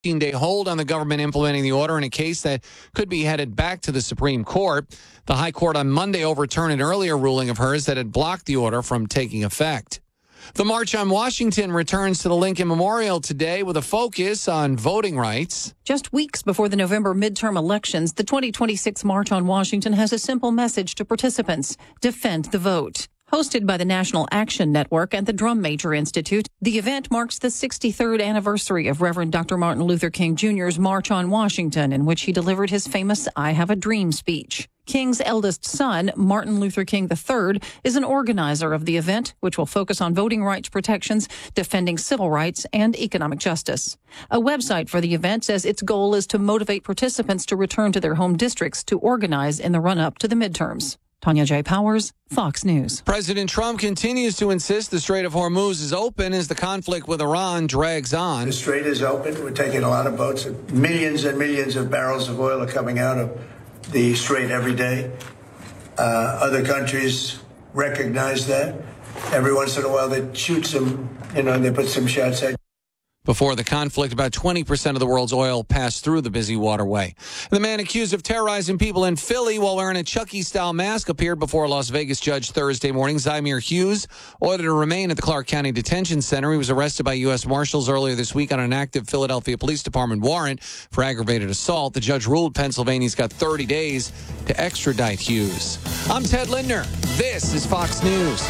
15-day hold on the government implementing the order in a case that could be headed back to the Supreme Court. The High Court on Monday overturned an earlier ruling of hers that had blocked the order from taking effect. The March on Washington returns to the Lincoln Memorial today with a focus on voting rights. Just weeks before the November midterm elections, the 2026 March on Washington has a simple message to participants: defend the vote. Hosted by the National Action Network and the Drum Major Institute, the event marks the 63rd anniversary of Reverend Dr. Martin Luther King Jr.'s March on Washington, in which he delivered his famous "I Have a Dream" speech. King's eldest son, Martin Luther King III, is an organizer of the event, which will focus on voting rights protections, defending civil rights, and economic justice. A website for the event says its goal is to motivate participants to return to their home districts to organize in the run-up to the midterms. Tanya J. Powers, Fox News. President Trump continues to insist the Strait of Hormuz is open as the conflict with Iran drags on. The strait is open. We're taking a lot of boats. Millions and millions of barrels of oil are coming out of the strait every day. Other countries recognize that. Every once in a while they shoot some, they put some shots at. Before the conflict, about 20% of the world's oil passed through the busy waterway. The man accused of terrorizing people in Philly while wearing a Chucky-style mask appeared before a Las Vegas judge Thursday morning. Zymir Hughes, ordered to remain at the Clark County Detention Center. He was arrested by U.S. Marshals earlier this week on an active Philadelphia Police Department warrant for aggravated assault. The judge ruled Pennsylvania's got 30 days to extradite Hughes. I'm Ted Lindner. This is Fox News.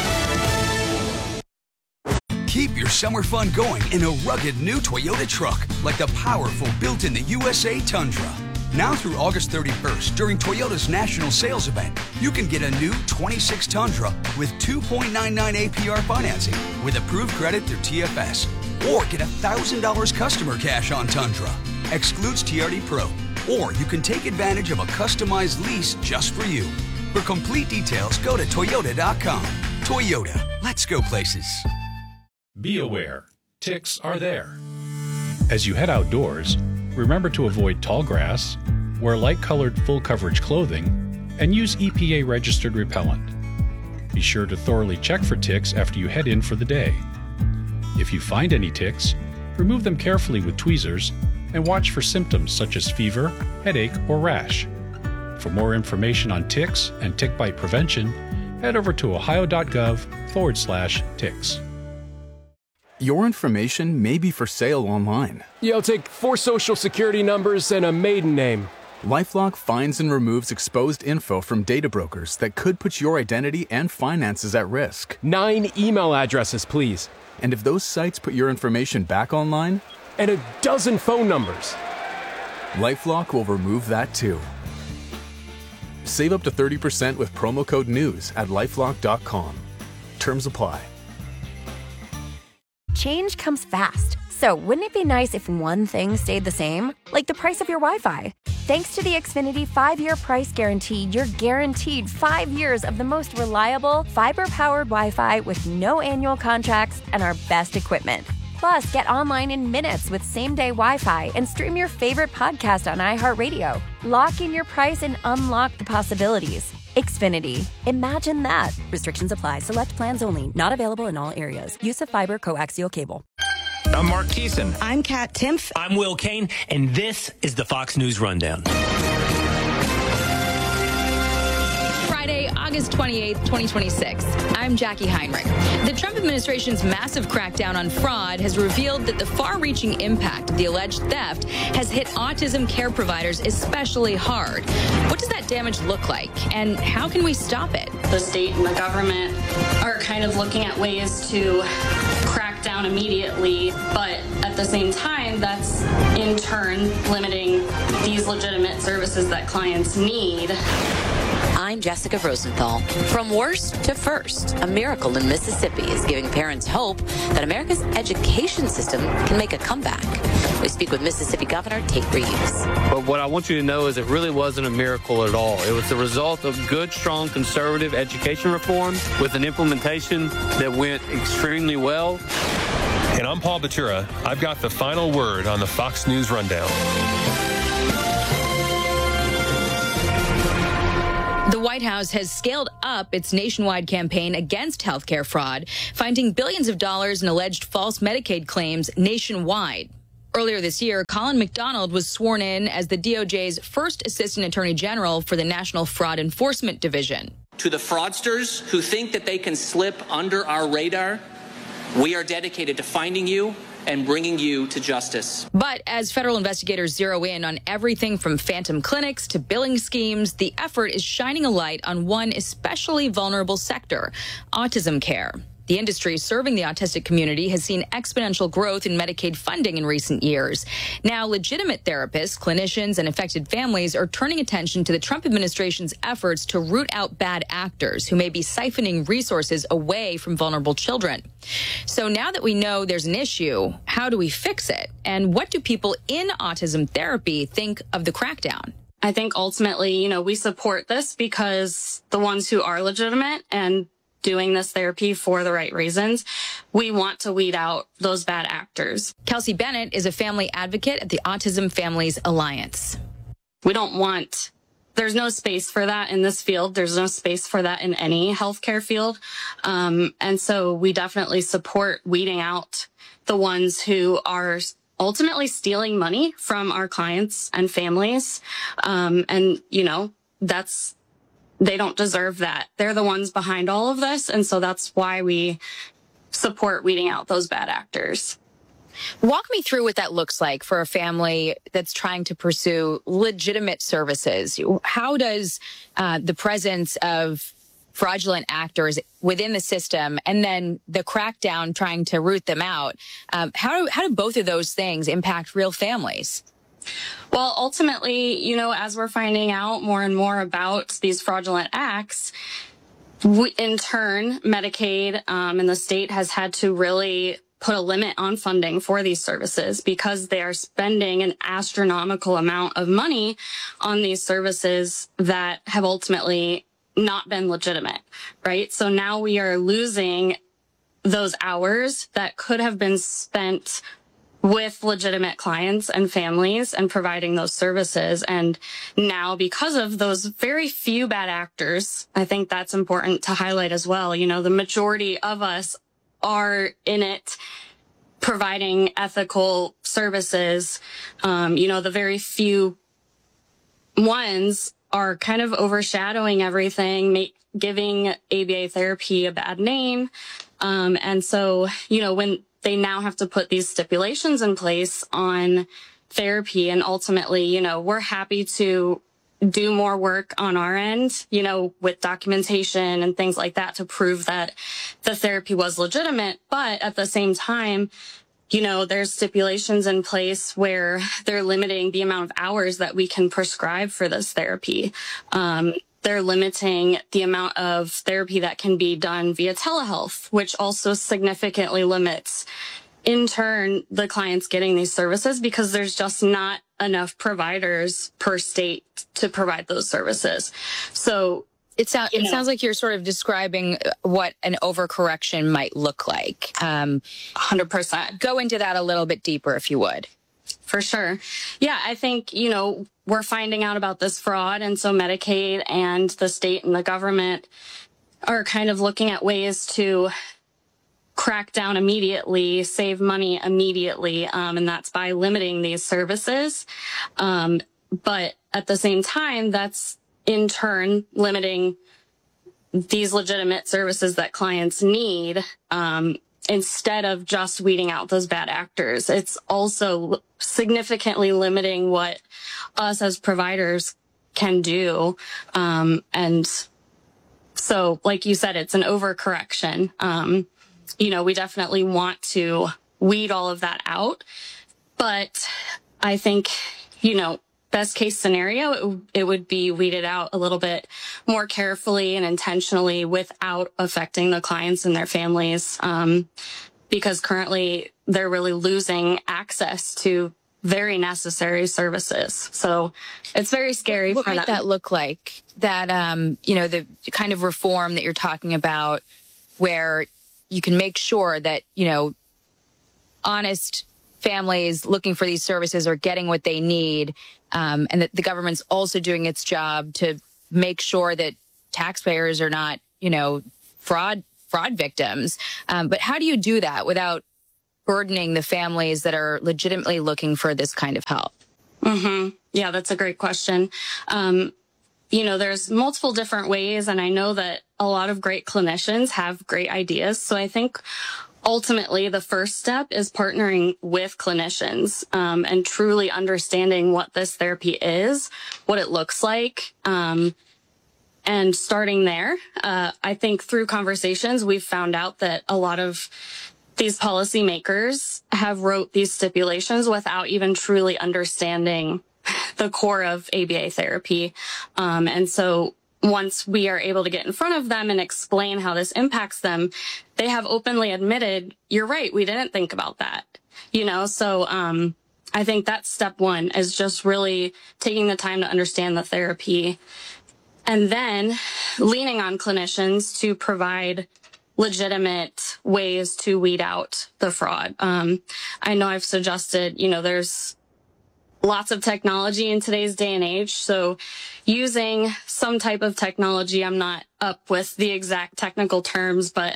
Keep your summer fun going in a rugged new Toyota truck, like the powerful built-in-the-USA Tundra. Now through August 31st, during Toyota's national sales event, you can get a new 26 Tundra with 2.99 APR financing with approved credit through TFS. Or get $1,000 customer cash on Tundra. Excludes TRD Pro. Or you can take advantage of a customized lease just for you. For complete details, go to Toyota.com. Toyota, let's go places. Be aware, ticks are there. As you head outdoors, remember to avoid tall grass, wear light-colored full-coverage clothing, and use EPA-registered repellent. Be sure to thoroughly check for ticks after you head in for the day. If you find any ticks, remove them carefully with tweezers and watch for symptoms such as fever, headache, or rash. For more information on ticks and tick bite prevention, head over to ohio.gov/ticks. Your information may be for sale online. Yeah, I'll take 4 social security numbers and a maiden name. LifeLock finds and removes exposed info from data brokers that could put your identity and finances at risk. 9 email addresses, please. And if those sites put your information back online? And a dozen phone numbers. LifeLock will remove that too. Save up to 30% with promo code NEWS at LifeLock.com. Terms apply. Change comes fast, so wouldn't it be nice if one thing stayed the same? Like the price of your Wi-Fi. Thanks to the Xfinity 5-year price guarantee, you're guaranteed 5 years of the most reliable, fiber-powered Wi-Fi with no annual contracts and our best equipment. Plus, get online in minutes with same-day Wi-Fi and stream your favorite podcast on iHeartRadio. Lock in your price and unlock the possibilities. Xfinity. Imagine that. Restrictions apply. Select plans only. Not available in all areas. Use of fiber coaxial cable. I'm Mark Thiessen. I'm Kat Timpf. I'm Will Kane, and this is the Fox News Rundown. Friday, August 28th, 2026. I'm Jackie Heinrich. The Trump administration's massive crackdown on fraud has revealed that the far-reaching impact of the alleged theft has hit autism care providers especially hard. What does that damage look like, and how can we stop it? The state and the government are kind of looking at ways to crack down immediately, but at the same time, that's in turn limiting these legitimate services that clients need. I'm Jessica Rosenthal. From worst to first, a miracle in Mississippi is giving parents hope that America's education system can make a comeback. We speak with Mississippi Governor Tate Reeves. But what I want you to know is it really wasn't a miracle at all. It was the result of good, strong, conservative education reform with an implementation that went extremely well. And I'm Paul Batura. I've got the final word on the Fox News Rundown. The White House has scaled up its nationwide campaign against healthcare fraud, finding billions of dollars in alleged false Medicaid claims nationwide. Earlier this year, Colin McDonald was sworn in as the DOJ's first Assistant Attorney General for the National Fraud Enforcement Division. To the fraudsters who think that they can slip under our radar, we are dedicated to finding you and bringing you to justice. But as federal investigators zero in on everything from phantom clinics to billing schemes, the effort is shining a light on one especially vulnerable sector, autism care. The industry serving the autistic community has seen exponential growth in Medicaid funding in recent years. Now, legitimate therapists, clinicians, and affected families are turning attention to the Trump administration's efforts to root out bad actors who may be siphoning resources away from vulnerable children. So now that we know there's an issue, how do we fix it? And what do people in autism therapy think of the crackdown? I think ultimately, we support this because the ones who are legitimate and doing this therapy for the right reasons, we want to weed out those bad actors. Kelsey Bennett is a family advocate at the Autism Families Alliance. There's no space for that in this field. There's no space for that in any healthcare field. And so we definitely support weeding out the ones who are ultimately stealing money from our clients and families. They don't deserve that. They're the ones behind all of this. And so that's why we support weeding out those bad actors. Walk me through what that looks like for a family that's trying to pursue legitimate services. How does the presence of fraudulent actors within the system and then the crackdown trying to root them out, how do both of those things impact real families? Well, ultimately, as we're finding out more and more about these fraudulent acts, in turn, Medicaid and the state has had to really put a limit on funding for these services because they are spending an astronomical amount of money on these services that have ultimately not been legitimate, right? So now we are losing those hours that could have been spent with legitimate clients and families and providing those services. And now because of those very few bad actors, I think that's important to highlight as well. The majority of us are in it providing ethical services. The very few ones are kind of overshadowing everything, giving ABA therapy a bad name. And so, when they now have to put these stipulations in place on therapy. And ultimately, we're happy to do more work on our end, with documentation and things like that to prove that the therapy was legitimate. But at the same time, there's stipulations in place where they're limiting the amount of hours that we can prescribe for this therapy. They're limiting the amount of therapy that can be done via telehealth, which also significantly limits, in turn, the clients getting these services because there's just not enough providers per state to provide those services. So it sounds like you're sort of describing what an overcorrection might look like. 100%. Go into that a little bit deeper, if you would. For sure. Yeah, I think, we're finding out about this fraud. And so Medicaid and the state and the government are kind of looking at ways to crack down immediately, save money immediately. And that's by limiting these services. But at the same time, that's in turn limiting these legitimate services that clients need. Instead of just weeding out those bad actors, it's also significantly limiting what us as providers can do. And so, like you said, it's an overcorrection. We definitely want to weed all of that out. But I think, best case scenario, it would be weeded out a little bit more carefully and intentionally without affecting the clients and their families. Because currently they're really losing access to very necessary services. So it's very scary. What might that look like? That, the kind of reform that you're talking about where you can make sure that, honest families looking for these services are getting what they need, and that the government's also doing its job to make sure that taxpayers are not, fraud victims. But how do you do that without burdening the families that are legitimately looking for this kind of help? Yeah, that's a great question. There's multiple different ways, and I know that a lot of great clinicians have great ideas. So I think ultimately the first step is partnering with clinicians and truly understanding what this therapy is, what it looks like, and starting there. I think through conversations, we've found out that a lot of these policymakers have wrote these stipulations without even truly understanding the core of ABA therapy. And so once we are able to get in front of them and explain how this impacts them, they have openly admitted, you're right, we didn't think about that. So I think that's step one, is just really taking the time to understand the therapy and then leaning on clinicians to provide legitimate ways to weed out the fraud. I know I've suggested, there's lots of technology in today's day and age. So using some type of technology, I'm not up with the exact technical terms, but,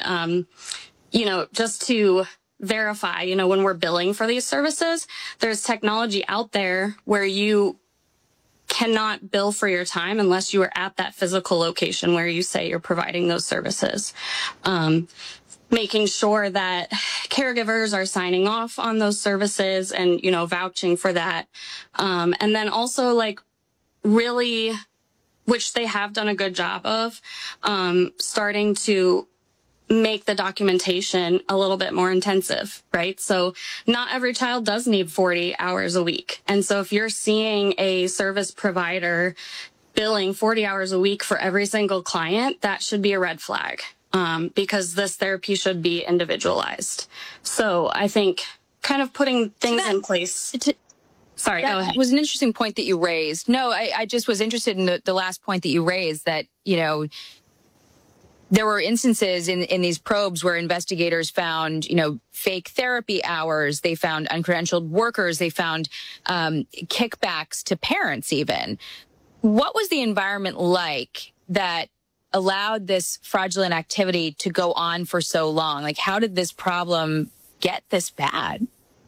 just to verify, when we're billing for these services, there's technology out there where you cannot bill for your time unless you are at that physical location where you say you're providing those services. Making sure that caregivers are signing off on those services and, vouching for that. And then also really, which they have done a good job of, starting to make the documentation a little bit more intensive, right? So not every child does need 40 hours a week. And so if you're seeing a service provider billing 40 hours a week for every single client, that should be a red flag, because this therapy should be individualized. So I think kind of putting things in place. Sorry, go ahead. It was an interesting point that you raised. No, I just was interested in the last point that you raised, that, there were instances in these probes where investigators found, fake therapy hours. They found uncredentialed workers. They found kickbacks to parents even. What was the environment like that allowed this fraudulent activity to go on for so long? How did this problem get this bad?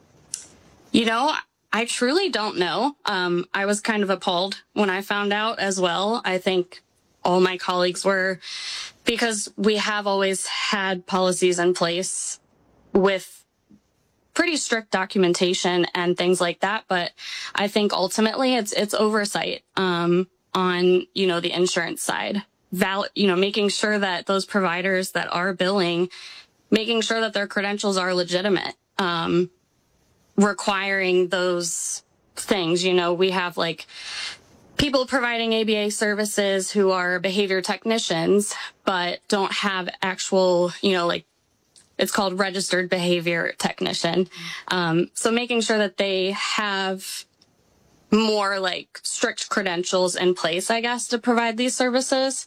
I truly don't know. I was kind of appalled when I found out as well. I think all my colleagues were, because we have always had policies in place with pretty strict documentation and things like that. But I think ultimately it's oversight on, the insurance side, making sure that those providers that are billing, making sure that their credentials are legitimate, requiring those things. We have people providing ABA services who are behavior technicians, but don't have actual, it's called registered behavior technician. So making sure that they have more strict credentials in place, I guess, to provide these services.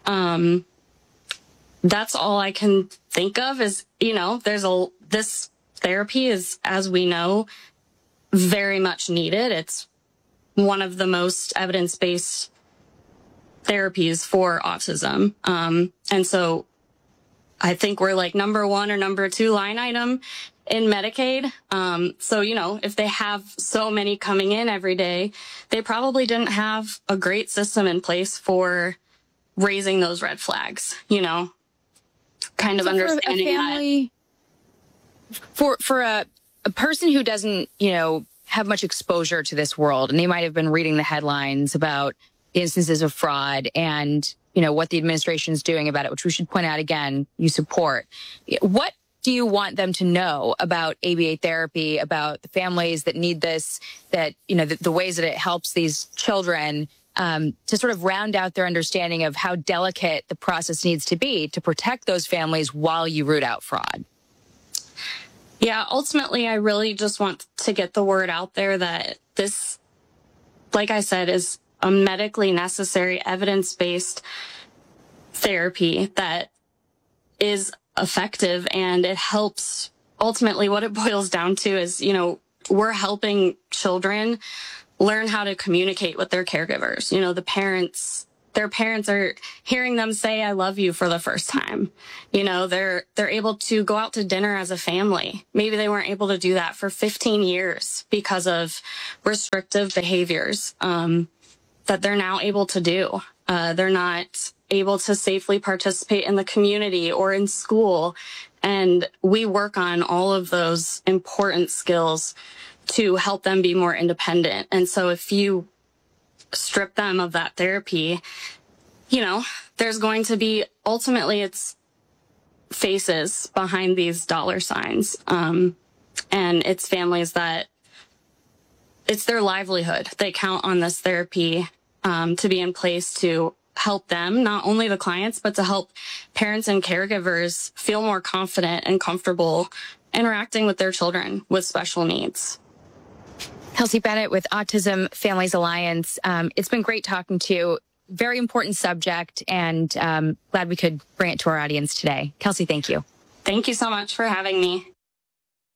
That's all I can think of is, this therapy is, as we know, very much needed. It's one of the most evidence-based therapies for autism. And so I think we're number one or number two line item in Medicaid. So, if they have so many coming in every day, they probably didn't have a great system in place for raising those red flags, kind of understanding that. For a person who doesn't, have much exposure to this world, and they might have been reading the headlines about instances of fraud and, what the administration is doing about it, which we should point out again, you support. What do you want them to know about ABA therapy, about the families that need this, that, the ways that it helps these children, to sort of round out their understanding of how delicate the process needs to be to protect those families while you root out fraud? Yeah, ultimately, I really just want to get the word out there that this, like I said, is a medically necessary, evidence-based therapy that is effective, and it helps. Ultimately, what it boils down to is, we're helping children learn how to communicate with their caregivers. The parents their parents are hearing them say, I love you for the first time. You know, they're able to go out to dinner as a family. Maybe they weren't able to do that for 15 years because of restrictive behaviors that they're now able to do. They're not able to safely participate in the community or in school. And we work on all of those important skills to help them be more independent. And so if you strip them of that therapy, you know, there's going to be, ultimately, it's faces behind these dollar signs. And it's families that it's their livelihood. They count on this therapy to be in place to help them, not only the clients, but to help parents and caregivers feel more confident and comfortable interacting with their children with special needs. Kelsey Bennett with Autism Families Alliance. It's been great talking to you. Very important subject, and glad we could bring it to our audience today. Kelsey, thank you. Thank you so much for having me.